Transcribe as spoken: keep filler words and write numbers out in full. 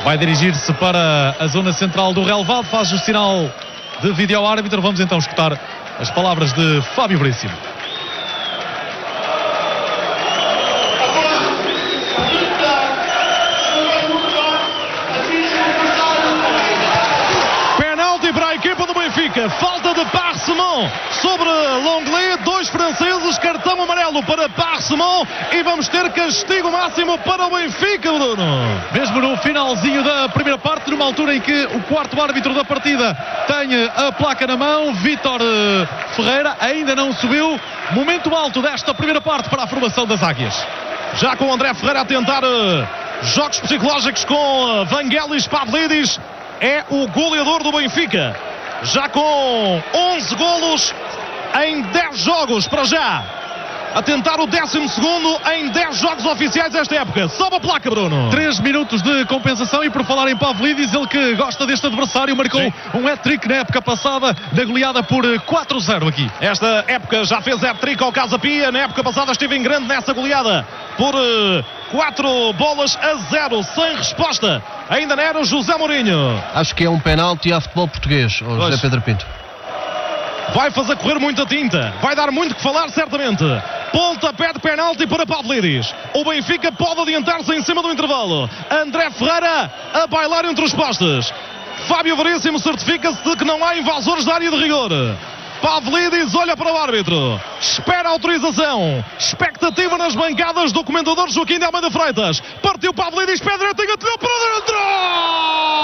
Vai dirigir-se para a zona central do relevado, faz o sinal de vídeo ao árbitro. Vamos então escutar as palavras de Fábio Veríssimo. Penalti para a equipa do Benfica. Falta de Parsemon sobre Longley. Dois franceses, cartão amarelo para Parsemon e vamos ter castigo máximo para o Benfica, Bruno. Mesmo no finalzinho da primeira parte, numa altura em que o quarto árbitro da partida tem a placa na mão, Vítor Ferreira ainda não subiu. Momento alto desta primeira parte para a formação das Águias. Já com o André Ferreira a tentar uh, jogos psicológicos com uh, Vangelis Pavlidis. É o goleador do Benfica. Já com onze golos em dez jogos para já. A tentar o décimo segundo em dez jogos oficiais desta época. Sobe a placa, Bruno. três minutos de compensação e por falar em Pavlidis, ele que gosta deste adversário, marcou Sim. um hat-trick na época passada, da goleada por quatro a zero aqui. Esta época já fez hat-trick ao Casa Pia. Na época passada esteve em grande nessa goleada por quatro bolas a zero, sem resposta. Ainda não era o José Mourinho. Acho que é um penalti a futebol português, o José Pedro Pinto. Vai fazer correr muita tinta. Vai dar muito que falar, certamente. Pontapé de penalti para Pavlidis. O Benfica pode adiantar-se em cima do intervalo. André Ferreira a bailar entre os postes. Fábio Veríssimo certifica-se de que não há invasores da área de rigor. Pavlidis olha para o árbitro. Espera a autorização. Expectativa nas bancadas do comentador Joaquim de Almeida Freitas. Partiu Pavlidis, pé direito, engatilhou para dentro!